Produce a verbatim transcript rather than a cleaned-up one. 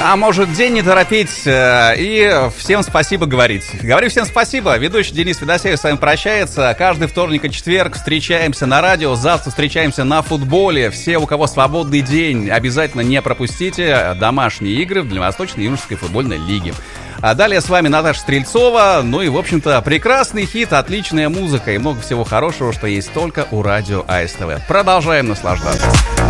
А может, день не торопить э, и всем спасибо говорить. Говорю всем спасибо. Ведущий Денис Федосеев с вами прощается. Каждый вторник и четверг встречаемся на радио. Завтра встречаемся на футболе. Все, у кого свободный день, обязательно не пропустите домашние игры в Дальневосточной юношеской футбольной лиге. А далее с вами Наташа Стрельцова. Ну и, в общем-то, прекрасный хит, отличная музыка и много всего хорошего, что есть только у радио АСТВ. Продолжаем наслаждаться.